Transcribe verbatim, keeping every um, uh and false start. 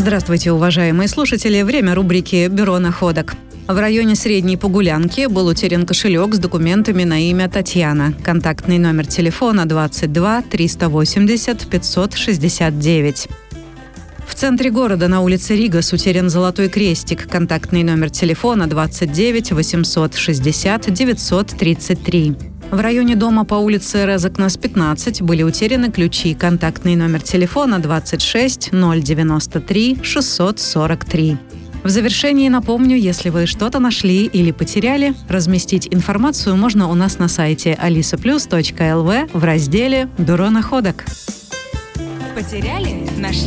Здравствуйте, уважаемые слушатели. Время рубрики «Бюро находок». В районе Средней Погулянки был утерян кошелек с документами на имя Татьяна. Контактный номер телефона двадцать два триста восемьдесят пятьсот шестьдесят девять. В центре города на улице Ригас утерян золотой крестик. Контактный номер телефона двадцать девять восемьсот шестьдесят девятьсот тридцать три. В районе дома по улице Резакнес пятнадцать были утеряны ключи. Контактный номер телефона двадцать шесть ноль девяносто три шестьсот сорок три. В завершении напомню, если вы что-то нашли или потеряли, разместить информацию можно у нас на сайте алиса плюс точка эл ви в разделе «Бюро находок». Потеряли? Нашли?